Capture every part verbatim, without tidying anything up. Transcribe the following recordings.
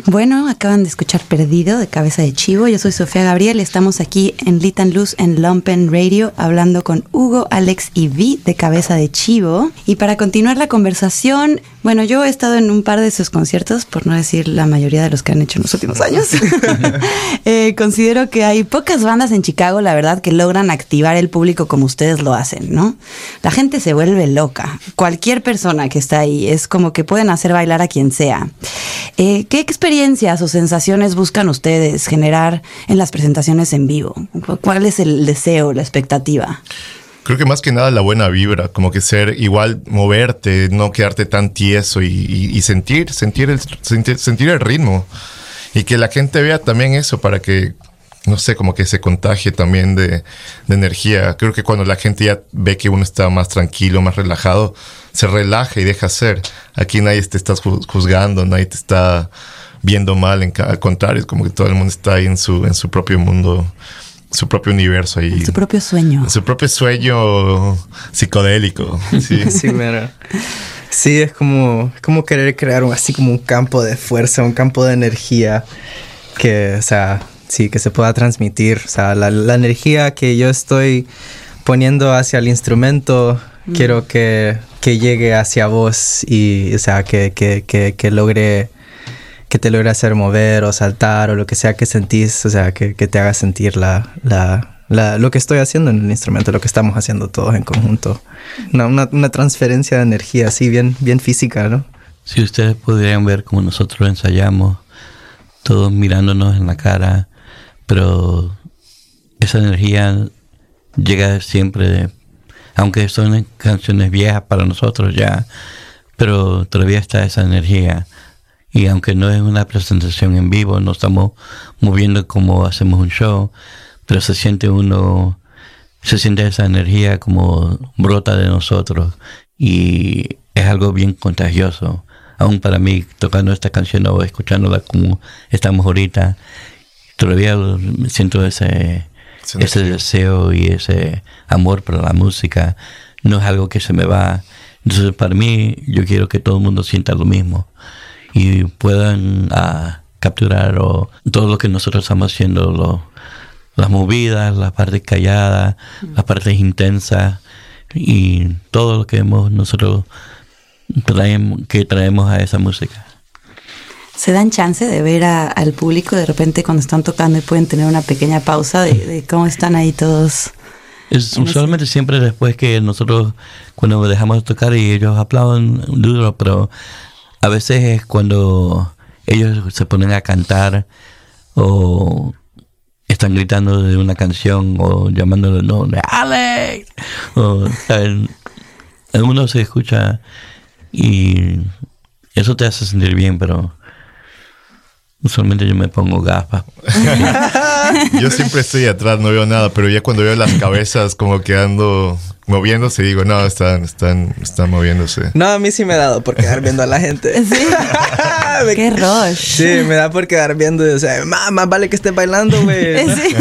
Bueno, acaban de escuchar Perdido de Cabeza de Chivo. Yo soy Sofía Gabriel y estamos aquí en Lit and Luz en Lumpen Radio hablando con Hugo, Alex y Vi de Cabeza de Chivo. Y para continuar la conversación, bueno, yo he estado en un par de sus conciertos, por no decir la mayoría de los que han hecho en los últimos años. eh, considero que hay pocas bandas en Chicago, la verdad, que logran activar el público como ustedes lo hacen, ¿no? La gente se vuelve loca. Cualquier persona que está ahí es como que pueden hacer bailar a quien sea. Eh, ¿Qué experiencias o sensaciones buscan ustedes generar en las presentaciones en vivo? ¿Cuál es el deseo, la expectativa? Creo que más que nada la buena vibra, como que ser igual, moverte, no quedarte tan tieso y, y, y sentir, sentir el, sentir, sentir el ritmo. Y que la gente vea también eso para que, no sé, como que se contagie también de, de energía. Creo que cuando la gente ya ve que uno está más tranquilo, más relajado, se relaja y deja ser. Aquí nadie te está juzgando, nadie te está viendo mal. En, al contrario, es como que todo el mundo está ahí en su, en su propio mundo, su propio universo. Ahí, en su propio sueño. En su propio sueño psicodélico. Sí, sí, mira. Sí, es como, es como querer crear un, así como un campo de fuerza, un campo de energía que, o sea, sí, que se pueda transmitir. O sea, la, la energía que yo estoy poniendo hacia el instrumento, mm. quiero que, que llegue hacia vos y, o sea, que, que, que, que logre, que te logre hacer mover o saltar o lo que sea que sentís, o sea, que, que te haga sentir la, la, la, lo que estoy haciendo en el instrumento, lo que estamos haciendo todos en conjunto. Una, una, una transferencia de energía así bien, bien física, ¿no? Si ustedes pudieran ver cómo nosotros ensayamos, todos mirándonos en la cara, pero esa energía llega siempre de, aunque son canciones viejas para nosotros ya, pero todavía está esa energía. Y aunque no es una presentación en vivo, no estamos moviendo como hacemos un show, pero se siente uno, se siente esa energía como brota de nosotros y es algo bien contagioso. Aún para mí, tocando esta canción o escuchándola como estamos ahorita, todavía siento ese, ese deseo y ese amor por la música. No es algo que se me va. Entonces, para mí, yo quiero que todo el mundo sienta lo mismo y puedan uh, capturar o, todo lo que nosotros estamos haciendo, lo, las movidas, las partes calladas, mm. las partes intensas y todo lo que hemos nosotros traemos, que traemos a esa música. ¿Se dan chance de ver a, al público de repente cuando están tocando y pueden tener una pequeña pausa de, de cómo están ahí todos? Es usualmente ese... siempre después que nosotros, cuando dejamos de tocar y ellos aplauden duro, pero a veces es cuando ellos se ponen a cantar o están gritando de una canción o llamándole el nombre, ¡Alex! O, el, el mundo se escucha y eso te hace sentir bien, pero usualmente yo me pongo gafas. Yo siempre estoy atrás, no veo nada, pero ya cuando veo las cabezas como que ando moviéndose, digo, no, están, están, están moviéndose. No, a mí sí me ha dado por quedar viendo a la gente. ¿Sí? me... ¡Qué rush! Sí, me da por quedar viendo, o sea, más vale que esté bailando, güey. Sí.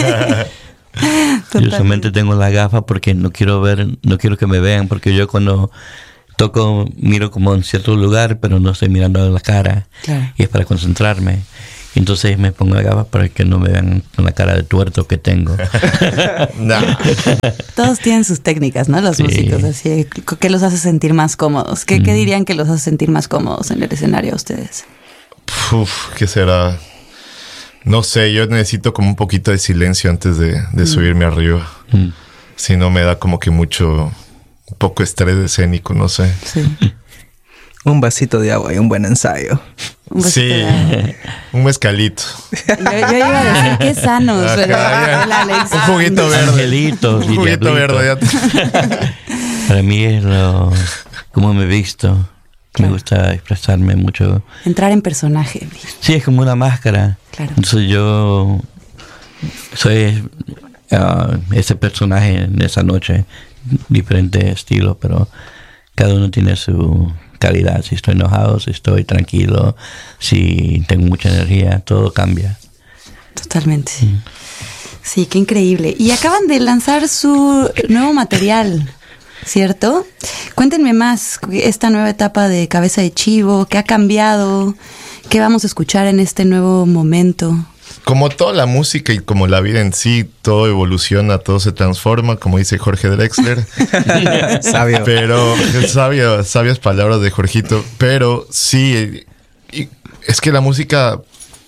Yo usualmente tengo la gafa porque no quiero ver, no quiero que me vean, porque yo cuando toco miro como en cierto lugar, pero no estoy mirando a la cara. Claro. Y es para concentrarme. Entonces me pongo la gafa para que no me vean con la cara de tuerto que tengo. No. Todos tienen sus técnicas, ¿no? Los sí. músicos, así. ¿Qué los hace sentir más cómodos? ¿Qué, mm. ¿Qué dirían que los hace sentir más cómodos en el escenario a ustedes? Uf, ¿qué será? No sé, yo necesito como un poquito de silencio antes de, de mm. subirme arriba. Mm. Si no me da como que mucho, un poco estrés escénico, no sé. Sí. Un vasito de agua y un buen ensayo. Un sí, un mezcalito. Yo, yo iba a decir que sanos. Acá, pero ya, Alex. Un juguito verde. Angelitos un juguito verde. Para mí es lo, como me he visto. Claro. Me gusta expresarme mucho. Entrar en personaje. Sí, es como una máscara. Claro. Entonces yo soy uh, ese personaje en esa noche. Diferente estilo, pero cada uno tiene su calidad. Si estoy enojado, si estoy tranquilo, si tengo mucha energía, todo cambia. Totalmente. Mm. Sí, qué increíble. Y acaban de lanzar su nuevo material, ¿cierto? Cuéntenme más esta nueva etapa de Cabeza de Chivo, qué ha cambiado, ¿Qué vamos a escuchar en este nuevo momento? Como toda la música y como la vida en sí, todo evoluciona, todo se transforma, como dice Jorge Drexler. Sabio. Pero, sabio, sabias palabras de Jorgito. Pero sí, y es que la música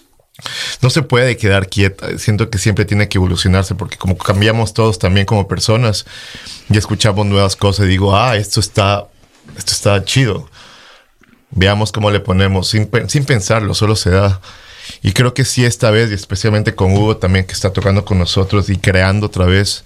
no se puede quedar quieta. Siento que siempre tiene que evolucionarse porque como cambiamos todos también como personas y escuchamos nuevas cosas y digo, ah, esto está, esto está chido. Veamos cómo le ponemos sin, sin pensarlo, solo se da. Y creo que sí esta vez, y especialmente con Hugo también, que está tocando con nosotros y creando otra vez,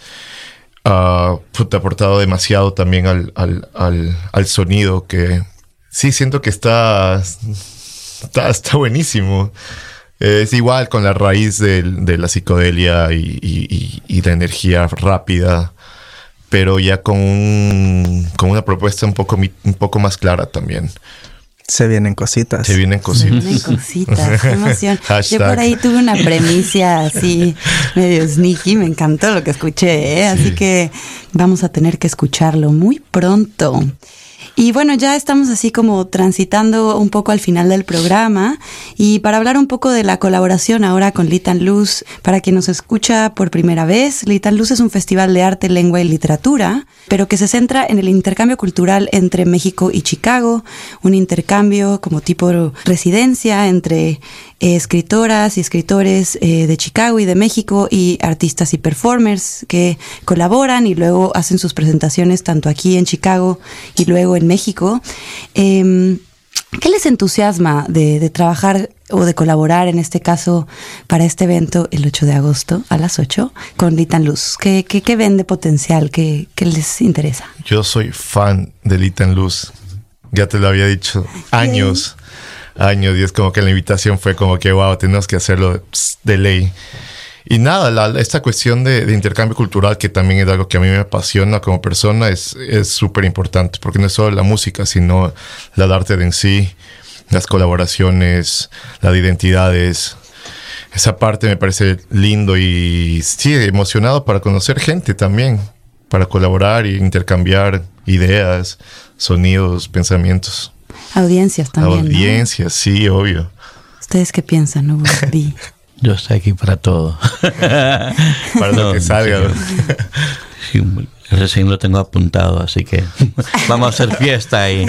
uh, te ha aportado demasiado también al, al, al, al sonido, que sí siento que está, está, está buenísimo. Eh, es igual con la raíz de, de la psicodelia y, y, y la energía rápida, pero ya con, un, con una propuesta un poco, un poco más clara también. Se vienen cositas. Se vienen cositas. Se vienen cositas. Qué emoción. Yo por ahí tuve una premicia así medio sneaky. Me encantó lo que escuché, ¿eh? Así sí. que vamos a tener que escucharlo muy pronto. Y bueno, ya estamos así como transitando un poco al final del programa y para hablar un poco de la colaboración ahora con Lit and Loose, para quien nos escucha por primera vez, Lit and Loose es un festival de arte, lengua y literatura, pero que se centra en el intercambio cultural entre México y Chicago, un intercambio como tipo residencia entre eh, escritoras y escritores eh, de Chicago y de México y artistas y performers que colaboran y luego hacen sus presentaciones tanto aquí en Chicago y luego en México. Eh, ¿Qué les entusiasma de, de trabajar o de colaborar en este caso para este evento el ocho de agosto a las ocho con Lit and Loose? ¿Qué, qué, qué ven de potencial? ¿Qué, qué les interesa? Yo soy fan de Lit and Loose. Ya te lo había dicho. Años. Años. Y es como que la invitación fue como que, wow, tenemos que hacerlo de ley. Y nada, la, esta cuestión de, de intercambio cultural, que también es algo que a mí me apasiona como persona, es súper importante, porque no es solo la música, sino la arte en sí, las colaboraciones, las identidades. Esa parte me parece lindo y sí, emocionado para conocer gente también, para colaborar e intercambiar ideas, sonidos, pensamientos. Audiencias también, Audiencias, ¿no? Sí, obvio. ¿Ustedes qué piensan, no? Vi. Yo estoy aquí para todo. Para lo no, que salga. Sí, recién lo tengo apuntado, así que vamos a hacer fiesta ahí.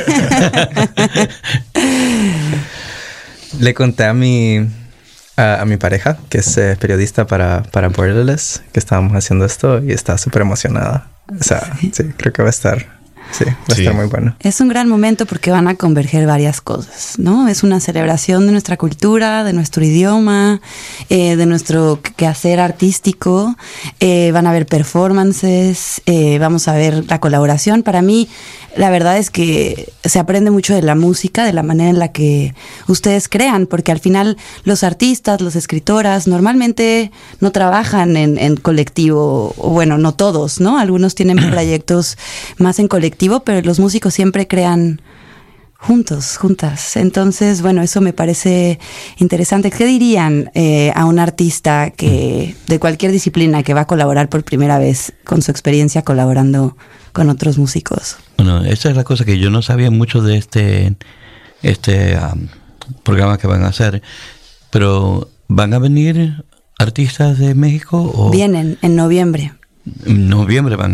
Le conté a mi, a, a mi pareja, que es eh, periodista para, para Borderless, que estábamos haciendo esto y está súper emocionada. O sea, sí. sí, creo que va a estar... Sí, va a sí. estar muy bueno. Es un gran momento porque van a converger varias cosas, ¿no? Es una celebración de nuestra cultura, de nuestro idioma, eh, de nuestro quehacer artístico. Eh, van a haber performances, eh, vamos a ver la colaboración. Para mí, la verdad es que se aprende mucho de la música, de la manera en la que ustedes crean, porque al final los artistas, las escritoras, normalmente no trabajan en, en colectivo, o bueno, no todos, ¿no? Algunos tienen proyectos más en colectivo, pero los músicos siempre crean juntos, juntas. Entonces, bueno, eso me parece interesante. ¿Qué dirían eh, a un artista que de cualquier disciplina que va a colaborar por primera vez con su experiencia colaborando con otros músicos? Bueno, esa es la cosa que yo no sabía mucho de este, este um, programa que van a hacer, pero ¿van a venir artistas de México? ¿O? Vienen en noviembre. En noviembre van